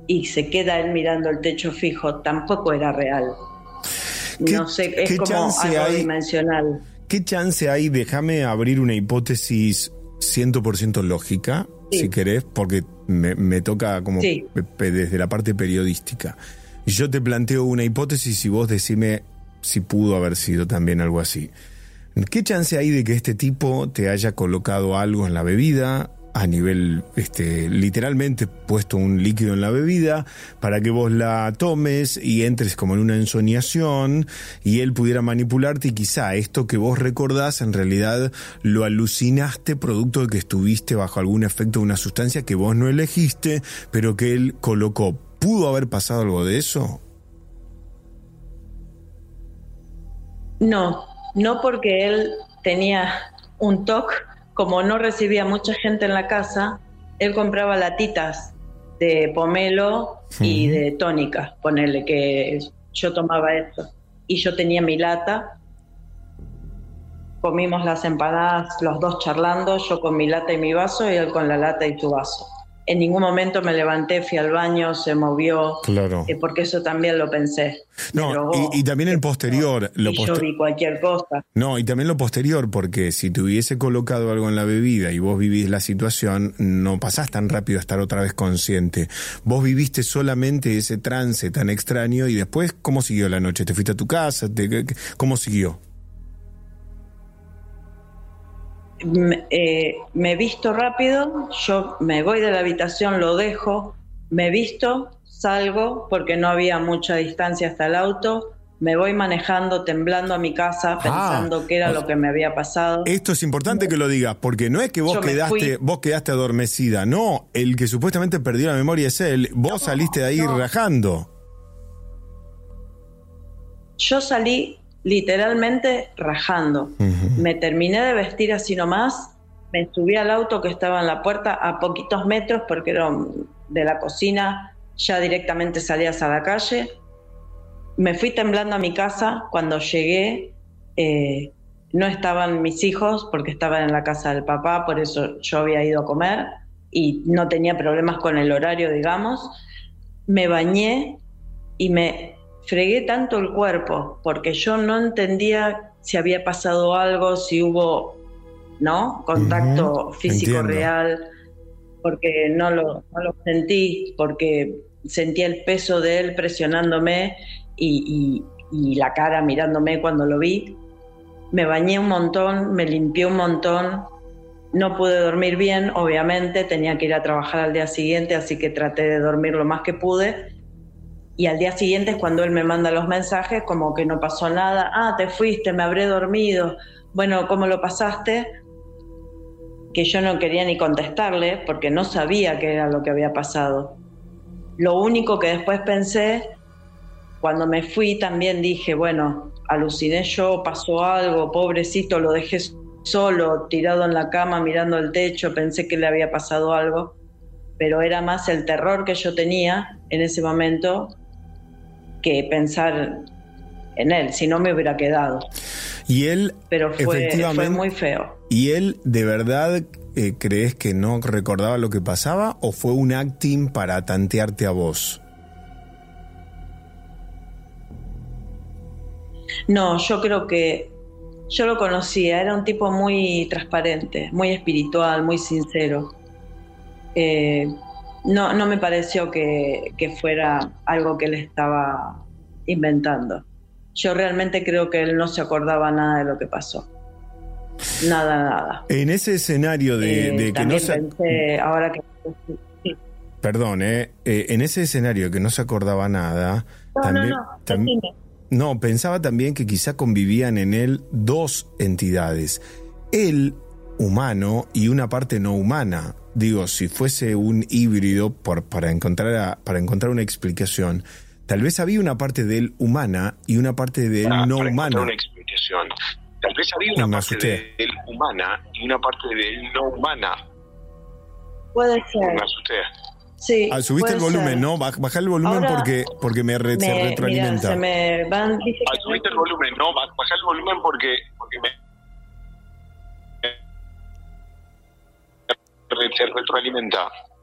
y se queda él mirando el techo fijo, tampoco era real. No sé, es como algo dimensional. ¿Qué chance hay? Déjame abrir una hipótesis 100% lógica, sí, si querés, porque me toca como sí, desde la parte periodística. Yo te planteo una hipótesis y vos decime si pudo haber sido también algo así. ¿Qué chance hay de que este tipo te haya colocado algo en la bebida, a nivel, literalmente puesto un líquido en la bebida para que vos la tomes y entres como en una ensoñación y él pudiera manipularte y quizá esto que vos recordás en realidad lo alucinaste producto de que estuviste bajo algún efecto de una sustancia que vos no elegiste, pero que él colocó? ¿Pudo haber pasado algo de eso? No porque él tenía un TOC. Como no recibía mucha gente en la casa, él compraba latitas de pomelo y de tónica, ponele que yo tomaba eso. Y yo tenía mi lata, comimos las empanadas los dos charlando, yo con mi lata y mi vaso y él con la lata y su vaso. En ningún momento me levanté, fui al baño, se movió, claro, porque eso también lo pensé. No, y también el posterior. Yo vi cualquier cosa. No, y también lo posterior, porque si te hubiese colocado algo en la bebida y vos vivís la situación, no pasás tan rápido a estar otra vez consciente. Vos viviste solamente ese trance tan extraño y después, ¿cómo siguió la noche? ¿Te fuiste a tu casa? ¿Cómo siguió? Me visto rápido, yo me voy de la habitación, lo dejo, me visto, salgo porque no había mucha distancia hasta el auto, me voy manejando, temblando a mi casa, pensando qué era lo que me había pasado. Esto es importante que lo digas, porque no es que vos quedaste adormecida, no, el que supuestamente perdió la memoria es él, vos saliste de ahí rajando. Yo salí literalmente rajando. Me terminé de vestir así nomás, me subí al auto que estaba en la puerta a poquitos metros porque era de la cocina, ya directamente salías a la calle. Me fui temblando a mi casa. Cuando llegué no estaban mis hijos porque estaban en la casa del papá, por eso yo había ido a comer y no tenía problemas con el horario, digamos. Me bañé y me fregué tanto el cuerpo porque yo no entendía si había pasado algo, si hubo contacto físico real, porque no lo sentí, porque sentía el peso de él presionándome y la cara mirándome cuando lo vi. Me bañé un montón, me limpié un montón, no pude dormir bien, obviamente, tenía que ir a trabajar al día siguiente, así que traté de dormir lo más que pude. Y al día siguiente es cuando él me manda los mensajes como que no pasó nada. Te fuiste, me habré dormido. Bueno, ¿cómo lo pasaste? Que yo no quería ni contestarle porque no sabía qué era lo que había pasado. Lo único que después pensé, cuando me fui también dije, bueno, aluciné yo, pasó algo, pobrecito, lo dejé solo, tirado en la cama, mirando el techo, pensé que le había pasado algo. Pero era más el terror que yo tenía en ese momento que pensar en él, si no me hubiera quedado. Y él, pero fue muy feo. ¿Y él de verdad crees que no recordaba lo que pasaba o fue un acting para tantearte a vos? No, yo creo que yo lo conocía, era un tipo muy transparente, muy espiritual, muy sincero. No me pareció que fuera algo que él estaba inventando. Yo realmente creo que él no se acordaba nada de lo que pasó. Nada. En ese escenario de que no se... pensé, ahora que... Sí. Perdón, en ese escenario que no se acordaba nada... No, pensaba también que quizá convivían en él dos entidades. Él, humano, y una parte no humana. Digo, si fuese un híbrido para encontrar una explicación, tal vez había una parte de él humana y una parte de él no humana. Una explicación. Tal vez había una parte de él humana y una parte de él no humana. Puede ser. Me asusté. Sí. Subiste el volumen, ser. ¿No? Bajá el volumen. Ahora, porque se retroalimenta. Mira, subiste el volumen, ¿no? Bajá el volumen porque se retroalimenta.